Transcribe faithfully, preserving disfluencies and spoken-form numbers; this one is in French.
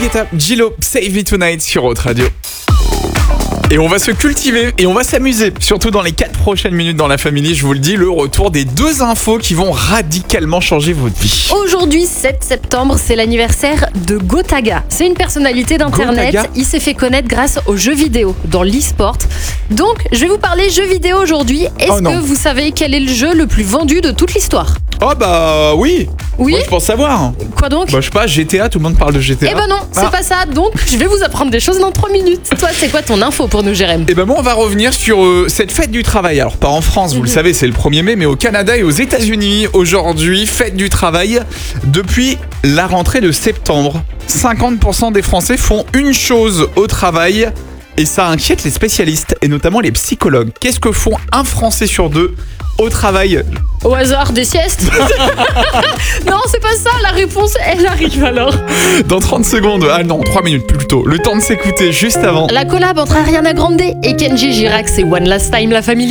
Guetta, Gillo, Save Me Tonight sur Haute Radio. Et on va se cultiver et on va s'amuser, surtout dans les quatre prochaines minutes dans la famille. Je vous le dis, le retour des deux infos qui vont radicalement changer votre vie. Aujourd'hui, sept septembre, c'est l'anniversaire de Gotaga. C'est une personnalité d'internet. Gotaga. Il s'est fait connaître grâce aux jeux vidéo, dans l'e-sport. Donc, je vais vous parler jeux vidéo aujourd'hui. Est-ce Oh non. que vous savez quel est le jeu le plus vendu de toute l'histoire ? Oh bah oui. Oui. Moi je pense savoir. Quoi donc ? Bah je sais pas, G T A, tout le monde parle de G T A. Eh ben non, c'est Ah. pas ça. Donc, je vais vous apprendre des choses dans trois minutes. Toi, c'est quoi ton info pour nous, Jérém ? Et ben moi on va revenir sur euh, cette fête du travail. Alors pas en France, vous le savez, c'est le premier mai, mais au Canada et aux États-Unis aujourd'hui, fête du travail. Depuis la rentrée de septembre, cinquante pour cent des Français font une chose au travail. Et ça inquiète les spécialistes et notamment les psychologues. Qu'est-ce que font un Français sur deux au travail ? Au hasard, des siestes ? Non, c'est pas ça. La réponse, elle arrive alors. Dans trente secondes, ah non, trois minutes plutôt. Le temps de s'écouter juste avant. La collab entre Ariana Grande et Kenji Girac, c'est One Last Time, la famille.